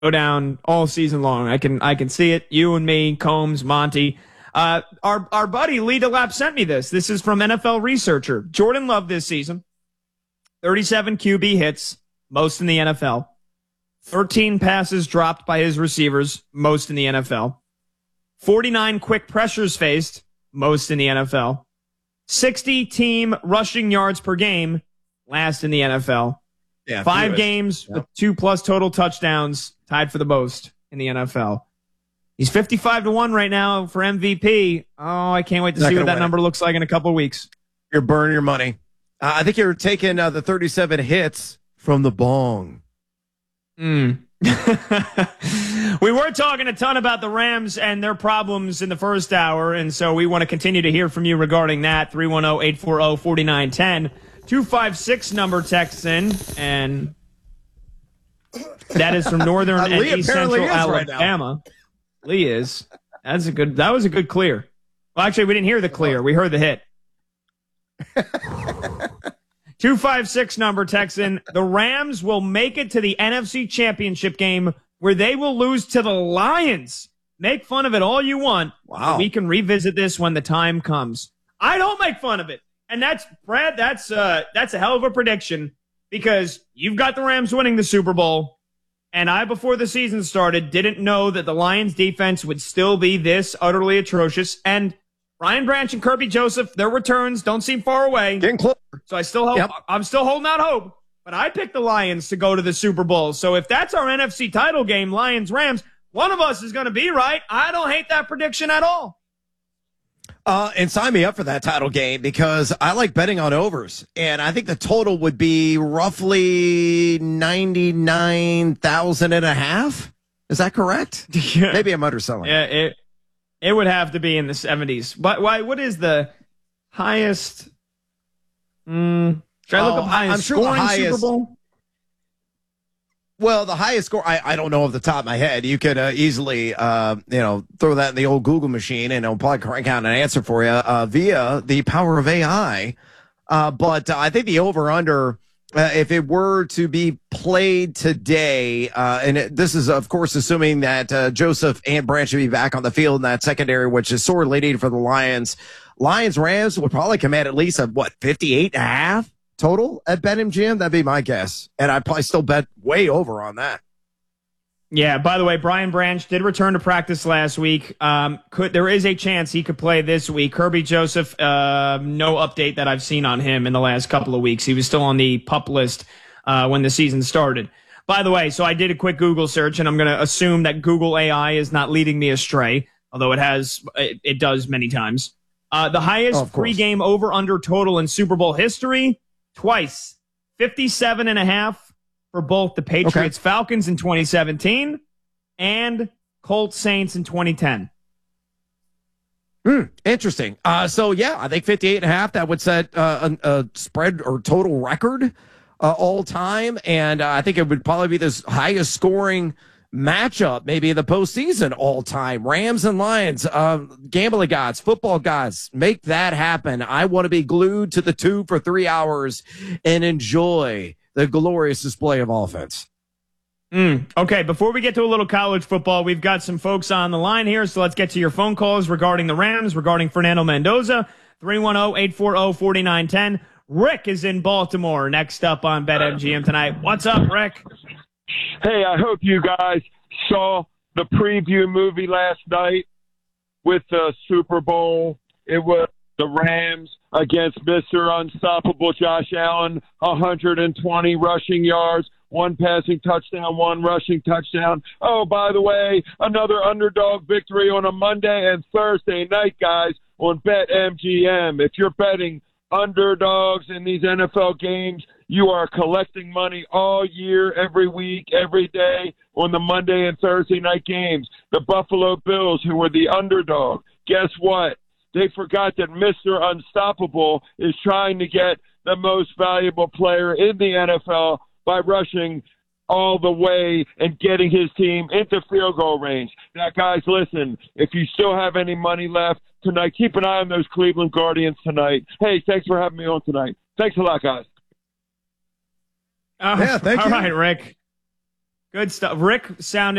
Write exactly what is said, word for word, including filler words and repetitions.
go down all season long. I can I can see it. You and me, Combs, Monty. Uh, our our buddy Lee DeLapp sent me this. This is from N F L Researcher. Jordan Love this season, thirty-seven Q B hits, most in the N F L. thirteen passes dropped by his receivers, most in the N F L. forty-nine quick pressures faced, most in the N F L. sixty team rushing yards per game, last in the N F L. Yeah, Five games yep. with two plus total touchdowns, tied for the most in the N F L. He's fifty-five to one right now for M V P. Oh, I can't wait to Not see what that it. number looks like in a couple of weeks. You're burning your money. Uh, I think you're taking uh, the thirty-seven hits from the bong. Mm. We were talking a ton about the Rams and their problems in the first hour, and so we want to continue to hear from you regarding that. three one zero, eight four zero, four nine one zero. two five six number texts in, and that is from northern uh, and east central right Alabama. Lee is. That's a good. That was a good clear. Well, actually, we didn't hear the clear. We heard the hit. two five six number Texan. The Rams will make it to the N F C Championship game where they will lose to the Lions. Make fun of it all you want. Wow. We can revisit this when the time comes. I don't make fun of it. And that's, Brad, that's uh that's a hell of a prediction because you've got the Rams winning the Super Bowl. And I, before the season started, didn't know that the Lions defense would still be this utterly atrocious. And Ryan Branch and Kirby Joseph, their returns don't seem far away. Getting close. So I still hope, yep. I'm still holding out hope. But I picked the Lions to go to the Super Bowl. So if that's our N F C title game, Lions-Rams, one of us is going to be right. I don't hate that prediction at all. Uh, and sign me up for that title game because I like betting on overs. And I think the total would be roughly ninety-nine thousand and a half. Is that correct? Yeah. Maybe I'm underselling. Yeah, it it would have to be in the seventies. But why? What is the highest? Mm, should I look Oh, up highest I'm sure scoring the highest, Super Bowl? Well, the highest score, I, I don't know off the top of my head. You could uh, easily, uh, you know, throw that in the old Google machine and it'll probably crank out an answer for you uh, via the power of A I. Uh, but uh, I think the over-under, uh, if it were to be played today, uh, and it, this is, of course, assuming that uh, Joseph and Branch would be back on the field in that secondary, which is sorely needed for the Lions. Lions-Rams would probably command at least a, what, fifty-eight and a half? Total at BetMGM? That'd be my guess. And I'd probably still bet way over on that. Yeah, by the way, Brian Branch did return to practice last week. Um, could there is a chance he could play this week. Kirby Joseph, uh, no update that I've seen on him in the last couple of weeks. He was still on the PUP list uh, when the season started. By the way, so I did a quick Google search, and I'm going to assume that Google A I is not leading me astray, although it has, it, it does many times. Uh, the highest oh, pregame over-under total in Super Bowl history, twice, fifty-seven and a half for both the Patriots okay. Falcons in twenty seventeen and Colts Saints in twenty ten. Hmm, interesting. Uh, so yeah, I think fifty-eight and a half, that would set uh, a, a spread or total record uh, all time. And uh, I think it would probably be the highest scoring matchup, maybe in the postseason all time. Rams and Lions, uh, gambling gods, football gods, make that happen. I want to be glued to the tube for three hours and enjoy the glorious display of offense. Mm, okay, before we get to a little college football, we've got some folks on the line here, so let's get to your phone calls regarding the Rams, regarding Fernando Mendoza, three one zero, eight four zero, four nine one zero. Rick is in Baltimore, next up on BetMGM tonight. What's up, Rick? Hey, I hope you guys saw the preview movie last night with the Super Bowl. It was the Rams against Mister Unstoppable Josh Allen, one hundred twenty rushing yards, one passing touchdown, one rushing touchdown. Oh, by the way, another underdog victory on a Monday and Thursday night, guys, on BetMGM. If you're betting underdogs in these N F L games, you are collecting money all year, every week, every day on the Monday and Thursday night games. The Buffalo Bills, who were the underdog, guess what? They forgot that Mister Unstoppable is trying to get the most valuable player in the N F L by rushing all the way and getting his team into field goal range. Now, guys, listen, if you still have any money left tonight, keep an eye on those Cleveland Guardians tonight. Hey, thanks for having me on tonight. Thanks a lot, guys. Uh, yeah, thank all you. right, Rick. Good stuff. Rick sounded